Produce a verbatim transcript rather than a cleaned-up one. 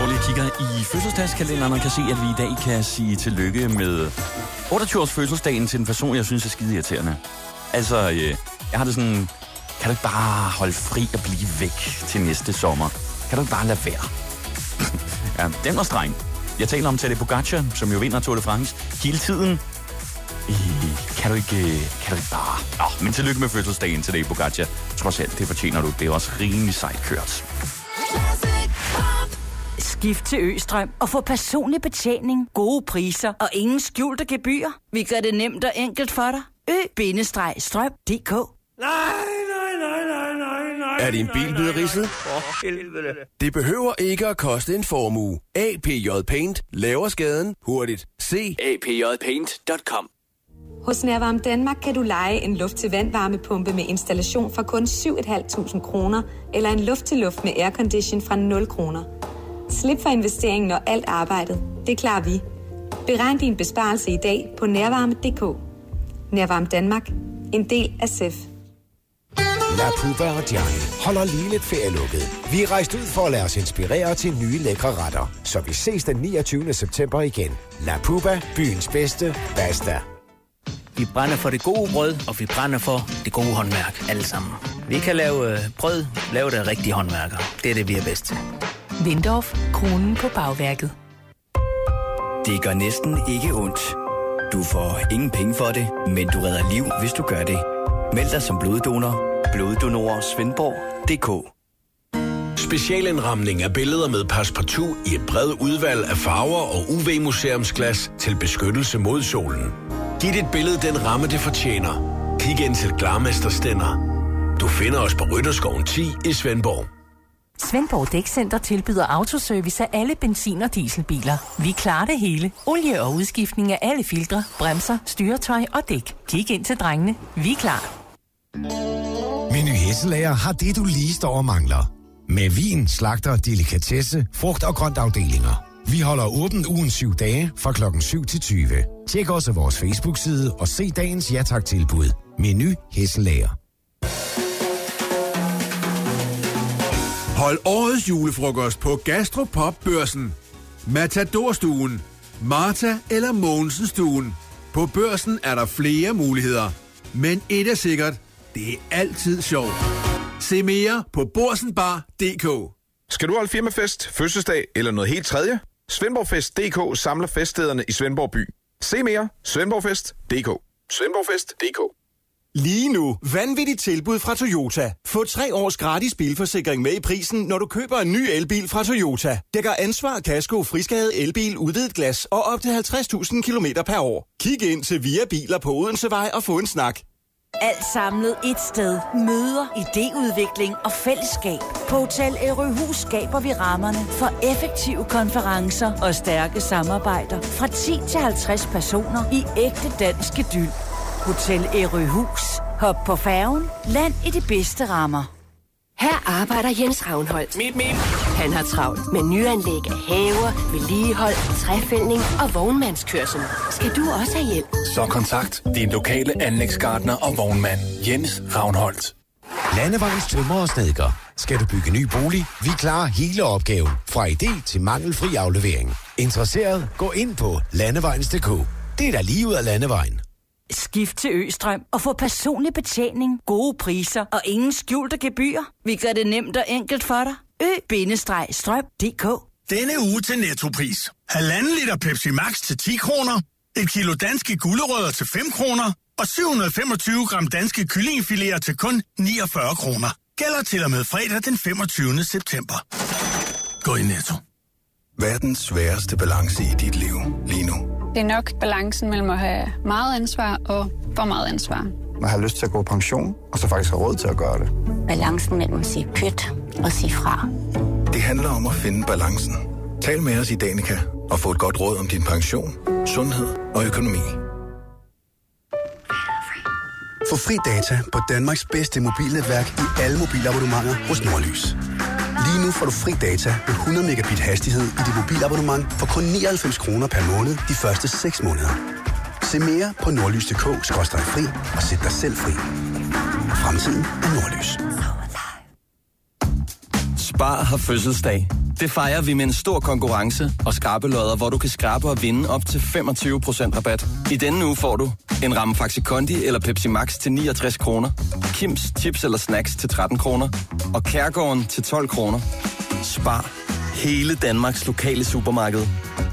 står lige og kigger i fødselsdagskalenderen og kan se, at vi i dag kan sige tillykke med otteogtyve års fødselsdagen til en person, jeg synes er skide irriterende. Altså, øh, jeg har det sådan, kan du ikke bare holde fri og blive væk til næste sommer? Kan du ikke bare lade være? Ja, den var streng. Jeg taler om Tadej Pogačar, som jo vinder Tour de France hele tiden. Øh, kan du ikke, kan du ikke bare... Nå, men tillykke med fødselsdagen til Tadej Pogačar. Trods alt, det fortjener du. Det er også rimelig sejt kørt. Skift til Østrøm og få personlig betjening, gode priser og ingen skjulte gebyrer. Vi gør det nemt og enkelt for dig. Ø-strøm punktum d k. Nej, nej, nej, nej, nej, nej. Er din bil blevet ridset? For helvede. Det behøver ikke at koste en formue. A P J Paint laver skaden hurtigt. Se a p j paint punktum com. Hos Nærvarme Danmark kan du leje en luft-til-vand-varmepumpe med installation for kun syv tusind fem hundrede kroner eller en luft-til-luft med aircondition fra nul kroner. Slip for investeringen, når alt arbejdet. Det klarer vi. Beregn din besparelse i dag på nærvarme punktum d k. Nærvarme Danmark. En del af S E F. La Puba og Gianni holder lige lidt ferielukket. Vi er rejst ud for at lade os inspirere til nye lækre retter. Så vi ses den niogtyvende september igen. La Puba, byens bedste. Basta. Vi brænder for det gode brød, og vi brænder for det gode håndværk, alle sammen. Vi kan lave øh, brød, lave det rigtige håndværker. Det er det, vi er bedst til. Windorf, kronen på bagværket. Det gør næsten ikke ondt. Du får ingen penge for det, men du redder liv, hvis du gør det. Meld dig som bloddonor. Bloddonor Svendborg punktum d k. Specialindramning af billeder med Passepartout i et bredt udvalg af farver og U V-museumsglas til beskyttelse mod solen. Giv dit billede den ramme, det fortjener. Kig ind til Glarmester Stender. Du finder os på Rytterskoven ti i Svendborg. Svendborg Dækcenter tilbyder autoservice af alle benzin- og dieselbiler. Vi klarer det hele. Olie og udskiftning af alle filtre, bremser, styretøj og dæk. Kig ind til drengene. Vi er klar. Meny Hesselager har det, du lige står og mangler. Med vin, slagter, delikatesse, frugt og grønt afdelinger. Vi holder åben ugen syv dage fra klokken syv til tyve. Tjek også vores Facebook-side og se dagens ja tak-tilbud. Meny Hesselager. Hold årets julefrokost på Gastropop-børsen. Matador-stuen, Marta eller Mogensen-stuen. På Børsen er der flere muligheder. Men et er sikkert, det er altid sjovt. Se mere på borsenbar punktum d k. Skal du holde firmafest, fødselsdag eller noget helt tredje? Svendborgfest punktum d k samler feststederne i Svendborg by. Se mere Svendborgfest punktum d k. Svendborgfest punktum d k. Lige nu, vanvittigt tilbud fra Toyota. Få tre års gratis bilforsikring med i prisen, når du køber en ny elbil fra Toyota. Dækker ansvar, kasko, friskade, elbil, udvidet glas og op til halvtreds tusind kilometer per år. Kig ind til Via Biler på Odensevej og få en snak. Alt samlet et sted. Møder, idéudvikling og fællesskab. På Hotel Ærøhus skaber vi rammerne for effektive konferencer og stærke samarbejder. Fra ti til halvtreds personer i ægte dansk idyl. Hotel Ærøhus. Hop på færgen. Land i de bedste rammer. Her arbejder Jens Ravnholdt. Mit, mit. Han har travlt med nyanlæg af haver, vedligehold, træfældning og vognmandskørsel. Skal du også have hjælp? Så kontakt din lokale anlægsgartner og vognmand. Jens Ravnholdt. Landevejens tømrer og snedker. Skal du bygge ny bolig? Vi klarer hele opgaven. Fra idé til mangelfri aflevering. Interesseret? Gå ind på landevejens punktum d k. Det er da lige ud af landevejen. Skift til Østrøm og få personlig betjening, gode priser og ingen skjulte gebyrer. Vi gør det nemt og enkelt for dig. Ø-strøm punktum d k. Denne uge til Nettopris. Halvanden liter Pepsi Max til ti kroner. Et kilo danske gulerødder til fem kroner. Og syv hundrede og femogtyve gram danske kyllingefiléer til kun niogfyrre kroner. Gælder til og med fredag den femogtyvende september. Gå i Netto. Verdens sværeste balance i dit liv lige nu. Det er nok balancen mellem at have meget ansvar og for meget ansvar. Man har lyst til at gå på pension, og så faktisk har råd til at gøre det. Balancen mellem at sige pyt og sige fra. Det handler om at finde balancen. Tal med os i Danica og få et godt råd om din pension, sundhed og økonomi. Få fri data på Danmarks bedste mobilnetværk i alle mobilabonnementer hos Nordlys. Lige nu får du fri data med hundrede megabit hastighed i dit mobilabonnement for kun nioghalvfems kroner per måned de første seks måneder. Se mere på nordlys punktum d k skråstreg fri og sæt dig selv fri. Fremtiden er Nordlys. Spar har fødselsdag. Det fejrer vi med en stor konkurrence og skrabelodder, hvor du kan skrabe og vinde op til femogtyve procent rabat. I denne uge får du en ramme Faxi Kondi eller Pepsi Max til niogtres kroner, Kims chips eller snacks til tretten kroner og Kærgården til tolv kroner. Spar. Hele Danmarks lokale supermarked.